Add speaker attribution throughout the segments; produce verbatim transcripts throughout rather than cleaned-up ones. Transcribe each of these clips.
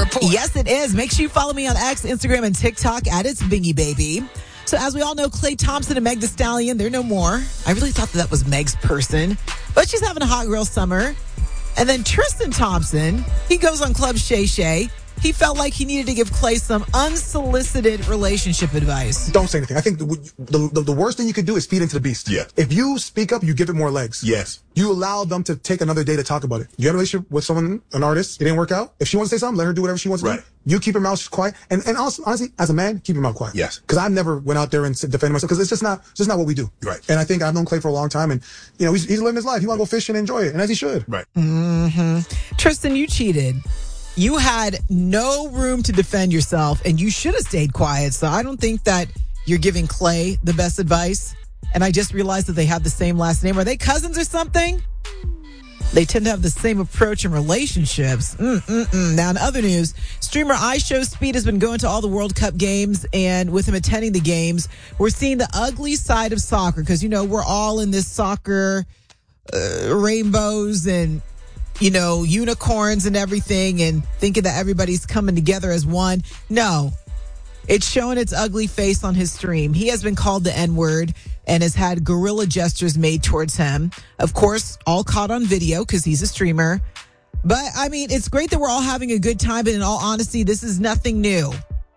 Speaker 1: Report.
Speaker 2: Yes, it is. Make sure you follow me on X, Instagram, and TikTok at It's Bingy Baby. So as we all know, Klay Thompson and Meg Thee Stallion, they're no more. I really thought that that was Meg's person, but she's having a hot girl summer. And then Tristan Thompson, he goes on Club Shay Shay. He felt like he needed to give Klay some unsolicited relationship advice.
Speaker 3: Don't say anything. I think the, the, the, the worst thing you could do is feed into the beast.
Speaker 4: Yeah.
Speaker 3: If you speak up, you give it more legs.
Speaker 4: Yes.
Speaker 3: You allow them to take another day to talk about it. You had a relationship with someone, an artist, it didn't work out. If she wants to say something, let her do whatever she wants to
Speaker 4: right.
Speaker 3: do. You keep your mouth quiet. And, and also, honestly, as a man, keep your mouth quiet.
Speaker 4: Yes.
Speaker 3: Because I never went out there and defended myself because it's just not, it's just not what we do.
Speaker 4: Right.
Speaker 3: And I think I've known Klay for a long time and, you know, he's, he's living his life. He want to go fishing and enjoy it. And as he should.
Speaker 4: Right.
Speaker 2: Mm-hmm. Tristan, you cheated. You had no room to defend yourself, and you should have stayed quiet. So I don't think that you're giving Klay the best advice. And I just realized that they have the same last name. Are they cousins or something? They tend to have the same approach in relationships. Mm-mm-mm. Now, in other news, streamer iShowSpeed has been going to all the World Cup games, and with him attending the games, we're seeing the ugly side of soccer because, you know, we're all in this soccer uh, rainbows and you know, unicorns and everything and thinking that everybody's coming together as one. No, it's showing its ugly face on his stream. He has been called the N-word and has had gorilla gestures made towards him. Of course, all caught on video because he's a streamer. But, I mean, it's great that we're all having a good time, but in all honesty, this is nothing new.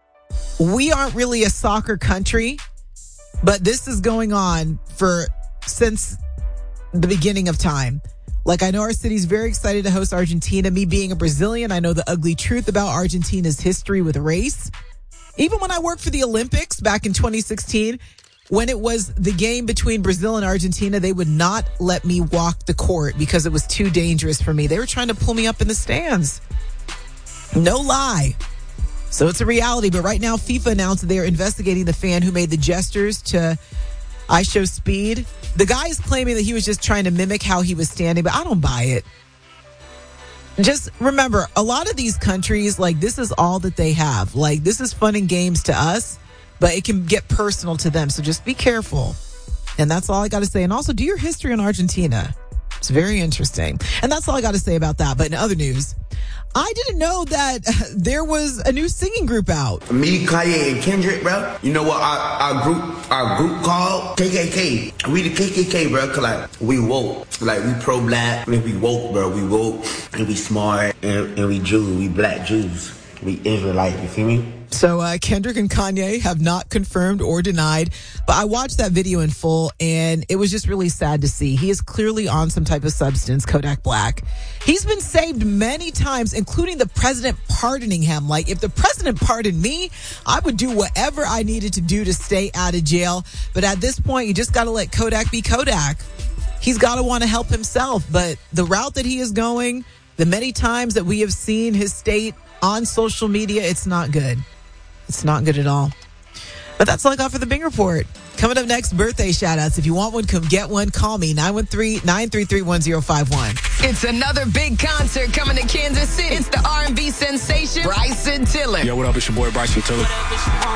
Speaker 2: We aren't really a soccer country, but this is going on for since the beginning of time. Like, I know our city's very excited to host Argentina. Me being a Brazilian, I know the ugly truth about Argentina's history with race. Even when I worked for the Olympics back in twenty sixteen, when it was the game between Brazil and Argentina, they would not let me walk the court because it was too dangerous for me. They were trying to pull me up in the stands. No lie. So it's a reality. But right now, FIFA announced that they are investigating the fan who made the gestures to iShowSpeed. The guy is claiming that he was just trying to mimic how he was standing, but I don't buy it. Just remember, a lot of these countries, like, this is all that they have. Like, this is fun and games to us, but it can get personal to them. So just be careful. And that's all I got to say. And also, do your history on Argentina. It's very interesting. And that's all I got to say about that. But in other news, I didn't know that there was a new singing group out.
Speaker 5: Me, Kanye, and Kendrick, bro. You know what our, our group our group called? K K K. We the K K K, bro, because, like, we woke. Like, we pro-black. Like, we woke, bro. We woke, and we smart, and, and we Jews. We black Jews. We Israelite, you feel me?
Speaker 2: So uh, Kendrick and Kanye have not confirmed or denied, but I watched that video in full, and it was just really sad to see. He is clearly on some type of substance, Kodak Black. He's been saved many times, including the president pardoning him. Like, if the president pardoned me, I would do whatever I needed to do to stay out of jail. But at this point, you just got to let Kodak be Kodak. He's got to want to help himself. But the route that he is going, the many times that we have seen his state on social media, it's not good. It's not good at all. But that's all I got for the Bing Report. Coming up next, birthday shout-outs. If you want one, come get one. Call me, nine one three, nine three three, one zero five one.
Speaker 1: It's another big concert coming to Kansas City. It's the R and B sensation, Bryson Tiller.
Speaker 6: Yo, what up? It's your boy, Bryson Tiller.